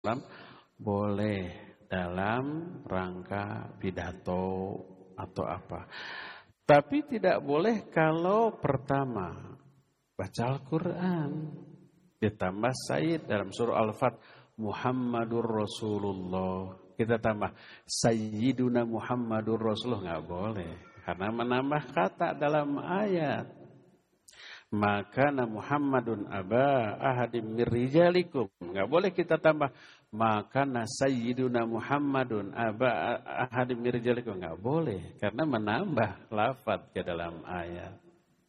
boleh dalam rangka pidato atau apa. Tapi tidak boleh kalau pertama baca Al-Quran ditambah sayyid dalam surah Al-Fat Muhammadur Rasulullah. Kita tambah Sayyiduna Muhammadur Rasulullah, nggak boleh karena menambah kata dalam ayat. Maka Muhammadun aba ahadim mir rijalikum, nggak boleh kita tambah maka Sayyiduna Muhammadun aba ahadim mir rijalikum, nggak boleh karena menambah lafaz ke dalam ayat.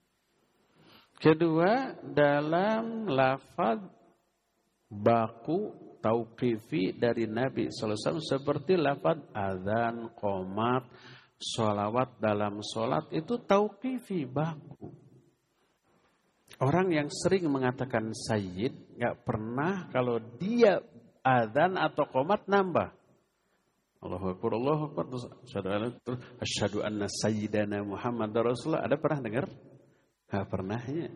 Kedua, dalam lafaz baku tauqifi dari Nabi SAW seperti lafaz azan, qomat, sholawat dalam sholat itu tauqifi baku. Orang yang sering mengatakan sayyid gak pernah kalau dia azan atau qomat nambah Allahu Akbar, Allahu Akbar, asyhadu anna sayyidana Muhammad Rasulullah. Ada pernah dengar? Gak pernahnya.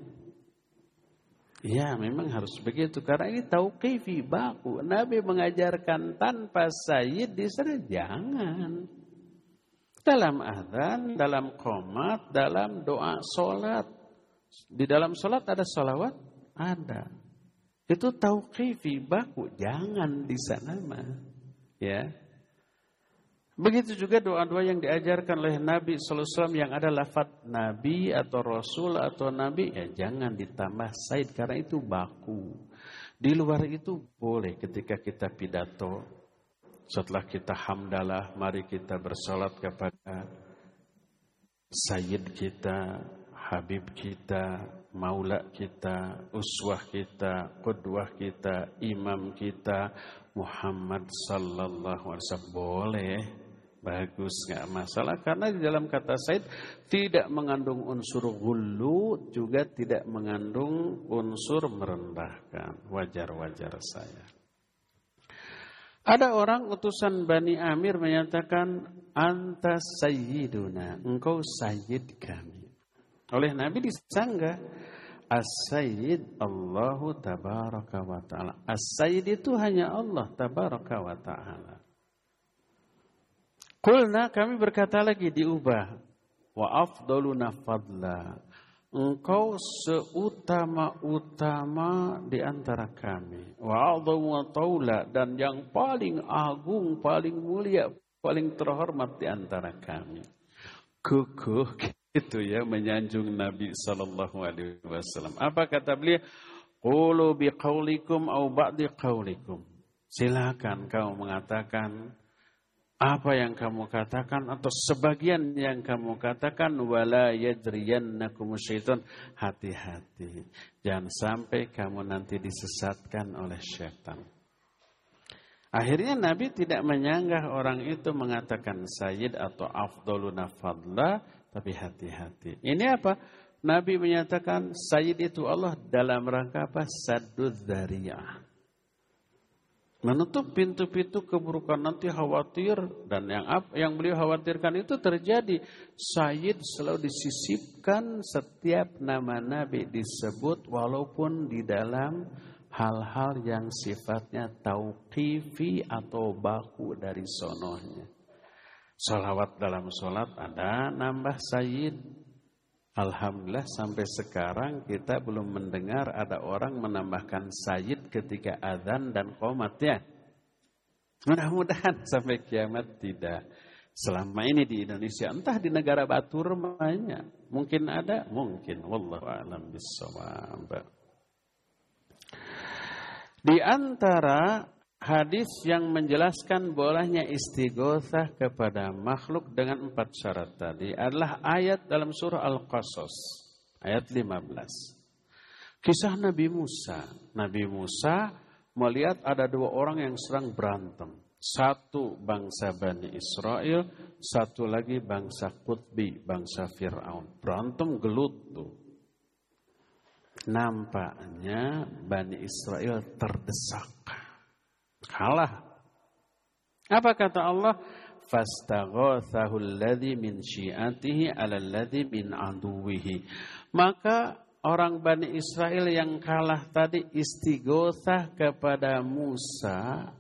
Ya memang harus begitu karena ini tauqifi baku. Nabi mengajarkan tanpa sayyid di sana jangan. Dalam azan, dalam qomat, dalam doa sholat. Di dalam sholat ada sholawat? Ada. Itu tauqifi baku, jangan di sana mah. Ya. Begitu juga doa-doa yang diajarkan oleh Nabi sallallahu alaihi wasallam yang ada lafaz Nabi atau Rasul atau Nabi, ya jangan ditambah said karena itu baku. Di luar itu boleh ketika kita pidato. Setelah kita hamdalah, mari kita bersolat kepada sayyid kita, habib kita, maula kita, uswah kita, qudwah kita, imam kita, Muhammad sallallahu alaihi wasallam. Boleh. Bagus, nggak masalah karena di dalam kata said tidak mengandung unsur ghullu, juga tidak mengandung unsur merendahkan. Wajar-wajar saya. Ada orang utusan Bani Amir menyatakan anta sayyiduna, engkau sayyid kami. Oleh Nabi disanggah as-sayyid Allahu tabaraka wa ta'ala. As-sayyid itu hanya Allah tabaraka wa ta'ala. Qulna, kami berkata lagi diubah. Wa afdaluna fadla. Engkau seutama-utama di antara kami. Wa a'dhamu taula, dan yang paling agung, paling mulia, paling terhormat di antara kami. Kukuh gitu ya menyanjung Nabi sallallahu alaihi wasallam. Apa kata beliau? Qulu biqaulikum au ba'di qaulikum. Silakan kau mengatakan apa yang kamu katakan atau sebagian yang kamu katakan. Wala yajriyannakum syaitan, hati-hati jangan sampai kamu nanti disesatkan oleh syaitan. Akhirnya Nabi tidak menyanggah orang itu mengatakan sayyid atau afdaluna fadla, tapi hati-hati. Ini apa? Nabi menyatakan sayyid itu Allah dalam rangka apa? Sadduz dzariyah, menutup pintu-pintu keburukan. Nanti khawatir, dan yang beliau khawatirkan itu terjadi. Sayyid selalu disisipkan setiap nama Nabi disebut walaupun di dalam hal-hal yang sifatnya tauqifi atau baku dari sonohnya. Salawat dalam sholat ada nambah sayyid. Alhamdulillah sampai sekarang kita belum mendengar ada orang menambahkan sayyid ketika azan dan qomat ya. Mudah-mudahan sampai kiamat tidak. Selama ini di Indonesia, entah di negara batur banyak. Mungkin ada, mungkin. Wallahu a'lam bissawab. Di antara hadis yang menjelaskan bolehnya istighotsah kepada makhluk dengan 4 syarat tadi adalah ayat dalam surah Al-Qasas ayat 15. Kisah Nabi Musa. Nabi Musa melihat ada 2 orang yang sedang berantem. Satu bangsa Bani Israel, satu lagi bangsa Qutbi, bangsa Fir'aun. Berantem gelut tuh. Nampaknya Bani Israel terdesak. Kalah. Apa kata Allah? Fastaghathahu alladhi min syi'atihi 'ala alladhi min aduwwihi. Maka orang Bani Israel yang kalah tadi istighotsah kepada Musa